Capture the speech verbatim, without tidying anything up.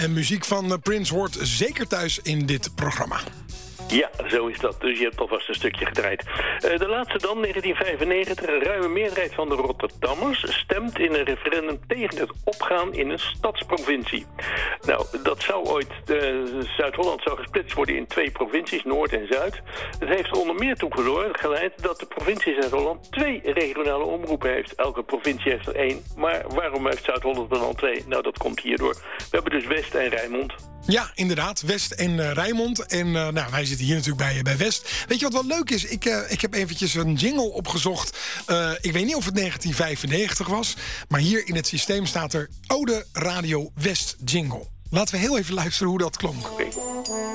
En muziek van uh, Prince hoort zeker thuis in dit programma. Ja, zo is dat. Dus je hebt alvast een stukje gedraaid. Uh, de laatste dan, negentien vijfennegentig. Een ruime meerderheid van de Rotterdammers stemt in een referendum tegen het opgaan in een stadsprovincie. Nou, dat zou ooit... Uh, Zuid-Holland zou gesplitst worden in twee provincies, Noord en Zuid. Het heeft er onder meer toe geleid dat de provincie Zuid-Holland twee regionale omroepen heeft. Elke provincie heeft er één. Maar waarom heeft Zuid-Holland er dan twee? Nou, dat komt hierdoor. We hebben dus West en Rijnmond. Ja, inderdaad. West en uh, Rijnmond. En uh, nou, wij zitten hier natuurlijk bij, bij West. Weet je wat wel leuk is? Ik, uh, ik heb eventjes een jingle opgezocht. Uh, ik weet niet of het negentien vijfennegentig was. Maar hier in het systeem staat er Ode Radio West jingle. Laten we heel even luisteren hoe dat klonk. Okay.